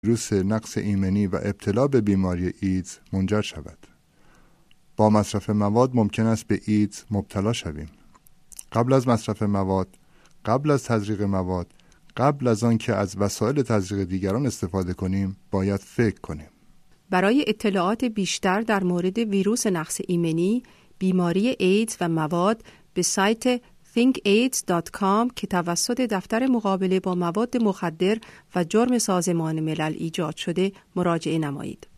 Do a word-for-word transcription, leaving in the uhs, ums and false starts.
ویروس نقص ایمنی و ابتلا به بیماری ایدز منجر شود. با مصرف مواد ممکن است به ایدز مبتلا شویم. قبل از مصرف مواد، قبل از تزریق مواد، قبل از آن که از وسایل تزریق دیگران استفاده کنیم، باید فکر کنیم. برای اطلاعات بیشتر در مورد ویروس نقص ایمنی، بیماری ایدز و مواد به سایت think aids dot com که توسط دفتر مقابله با مواد مخدر و جرم سازمان ملل ایجاد شده مراجعه نمایید.